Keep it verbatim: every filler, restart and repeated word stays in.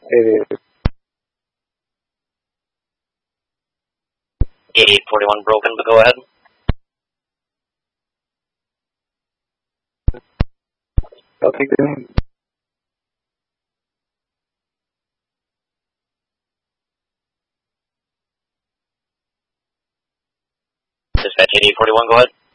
eighty-eight. eighty-eight forty-one broken, but go ahead. I'll take the name. Dispatch eighty-eight forty-one, go ahead.